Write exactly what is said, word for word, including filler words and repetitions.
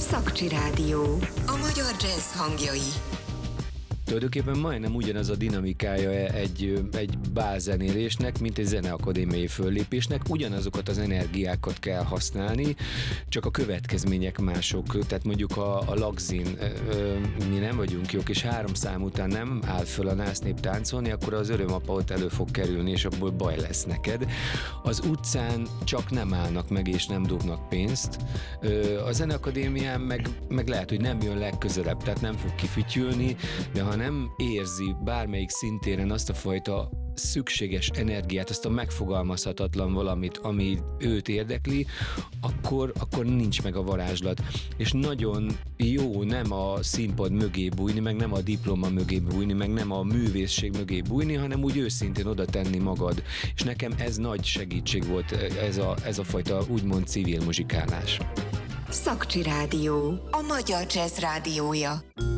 Szakcsi Rádió. A magyar jazz hangjai. Tulajdonképpen majdnem ugyanaz a dinamikája egy, egy bálzenélésnek, mint egy zeneakadémiai föllépésnek. Ugyanazokat az energiákat kell használni, csak a következmények mások. Tehát mondjuk a, a lagzin, ö, mi nem vagyunk jók, és három szám után nem áll föl a násznép táncolni, akkor az örömapa ott elő fog kerülni, és abból baj lesz neked. Az utcán csak nem állnak meg, és nem dobnak pénzt. Ö, a zeneakadémián meg, meg lehet, hogy nem jön legközelebb, tehát nem fog kifütyülni, de ha nem érzi bármelyik szintéren azt a fajta szükséges energiát, azt a megfogalmazhatatlan valamit, ami őt érdekli, akkor, akkor nincs meg a varázslat. És nagyon jó nem a színpad mögé bújni, meg nem a diploma mögé bújni, meg nem a művészség mögé bújni, hanem úgy őszintén oda tenni magad. És nekem ez nagy segítség volt, ez a, ez a fajta úgymond civil muzsikálás. Szakcsi Rádió. A magyar jazz rádiója.